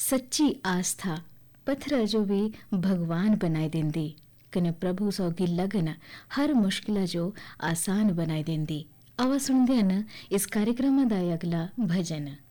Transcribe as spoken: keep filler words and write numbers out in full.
सच्ची आस्था पत्थर जो भी भगवान बनाए देंदी कने प्रभु सौगी लगन हर मुश्किल जो आसान बनाए देंदी। आवा सुनदे न इस कार्यक्रम दा अगला भजन।